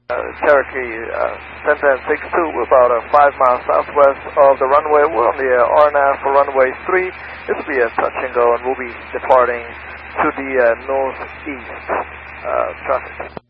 Cherokee Center 62, we're about 5 miles southwest of the runway. We're on the RNAV for runway 3. This will be a touch and go, and we'll be departing to the northeast traffic.